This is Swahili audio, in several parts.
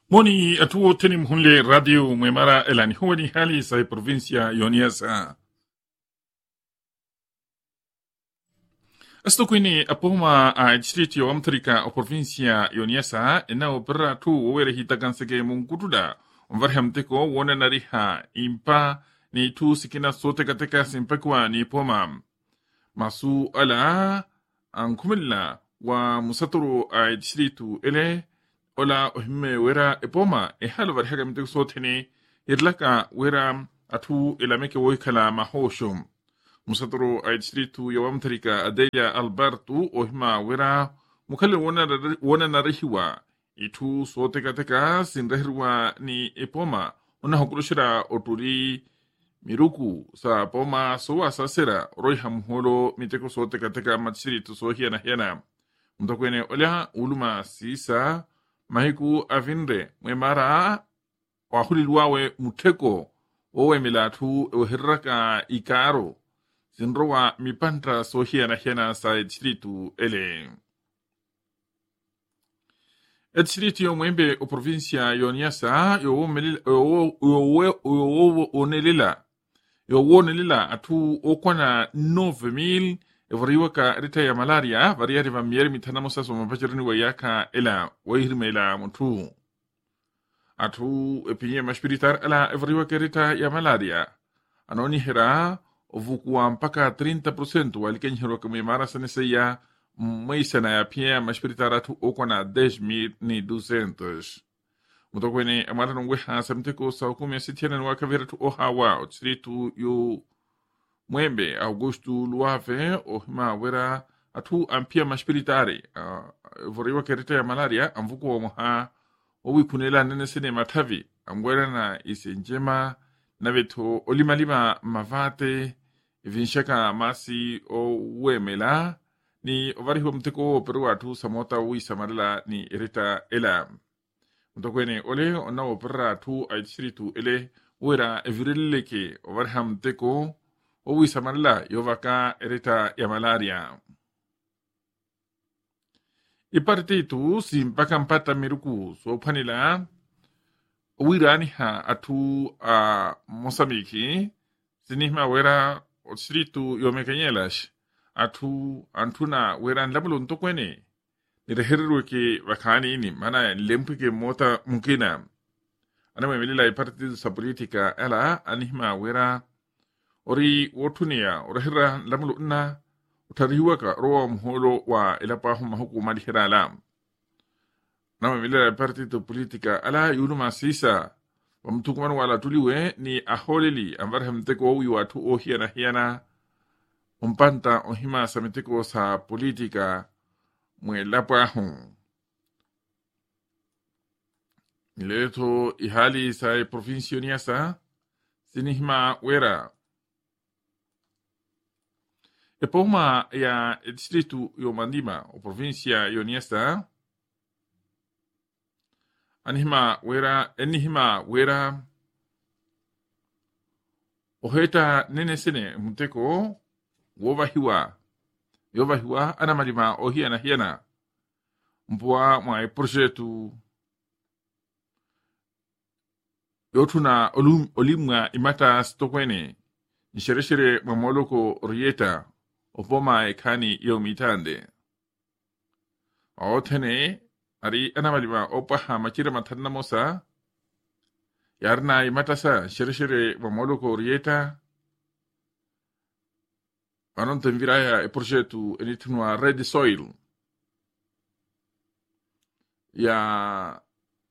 Moni atuo teni mhunle radio mwemara elani huwa ni hali sa provincia yoniasa. Asto kwini apoma a distrito yo amtrika o provincia yoniasa ena opera tu owere hitagansege mungutuda onvarhamteko wona nariha impa ni tu sikina sote kateka simpekwa ni poma. Masu ala ankumilla wa musaturu a distrito ele ola ohime wera epoma halo varhaga mtek sotene irlaka wera atu ilameke woikala mahoshum musatro ay distritu yawamtrika adelia alberto ohima wera mukale wona narihiwa itu sotekateka sinrehirwa ni epoma ona hokurushira oturi miruku sa poma soa sasera roiham holo miteko sotekateka matsiritu sohia na hiana mtokwene ola uluma sisa mahiku avinre mwemara wahulilwawe muteko owe milatu ohirraka ikaro sinrowa mipantra sohia na hiana sa distritu ele. Distritu yo mwembe o provincia yoniasa yo onelila atu okwana 9,000 evariwaka rita ya malaria variari va mieri mitanamosa so mapachirini wayaka ela wahirmela mutu atu epinye mashpiritar ela evariwaka rita ya malaria anoni hera ovukuwa mpaka 30% walikenhiro kumimara saneseya mwisana ya pia mashpiritar atu okwana 10,200 mutokwene amara nungweha samteko sa hukumi ya sitiana wakavira tu ohawa otsiritu yu mwembe Augusto Luave ohima wera atu ampia mashpiritari voriwa kerita ya malaria amvuko wa mha owikunela nene sene matavi amwera na isenjema na veto olimalima mavate vinshaka masi o wemela ni ovariho mteko peru atu samota wisamarila ni erita ela mtokwene ole ona opera atu aishiritu ele wera evirileke ovarham teko owi samarla yovaka erita ya malaria. Iparte tu simpaka mpata miruku so panila owirani ha atu a Mozambique sinihma wera distritu yomekanyelas atu antuna wera nlabulo ntokwene nireherwe ke wakani ini mana lempike mota mukina ana memilila iparte sa politika ala anihma wera ori wotunia orahira lamulu na utariwaka roa mholo wa ilapahu mahukuma lihirala na mamilila partido politika ala yuluma sisa wa mtukumanu wala tuliwe ni aholeli ambarha mteko owi watu ohia na hiana umpanta ohima sa mteko sa politika mwe lapahu nileto ihali sa provincio niasa sinihima wera epoma ya distritu yo Mandima o provincia yoniasa enihima wera oheta nene sene muteko yovahiwa anamalima ohia na hiana mpua mwa projetu yotuna olimwa imata stokwene nishereshere mamoloko rieta opoma ekani yo mitande aotene ari anamalima opaha machira matanna mosa yarna imatasa shereshere mamoloko rieta anon temviraya e projetu enitunwa red soil ya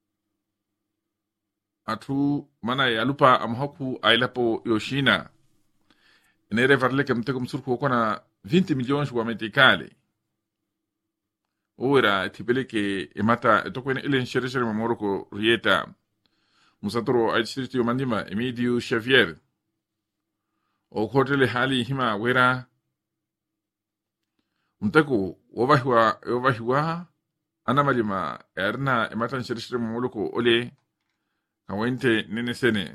atu mana ya lupa amhaku ailapo yoshina nere varle que mteko msurku kona 20 milhões wa metikale ora tipele que emata tokwene ile nshereshere mamoroko rieta musatoro a distrito yo Mandima Emídio Xavier o hotele hali hima wera mteko wovahiwa anamalima erna emata nshereshere mamoroko ole kawente nene sene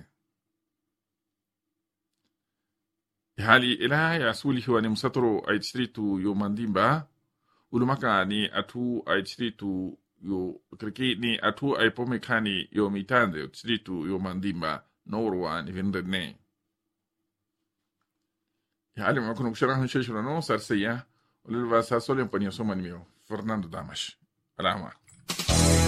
hali ila ya sulihiwa ni musatoro a distritu yo Mandimba ulumaka ni atu a distritu yo kriki ni atu ai pomekani yo mitande yo tsiritu yo mandimba norwa ni vendene ya ali ma kuno kushara han sheshura no sarseya ulil va sa solen panyo soma ni Fernando Damas alama